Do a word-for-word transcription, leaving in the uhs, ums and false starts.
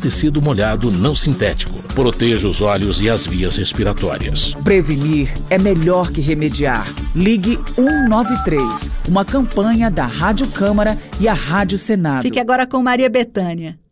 tecido molhado não sintético. Proteja os olhos e as vias respiratórias. Prevenir é melhor que remediar. Ligue um nove três, uma campanha da Rádio Câmara e a Rádio Senado. Fique agora com Maria Bethânia.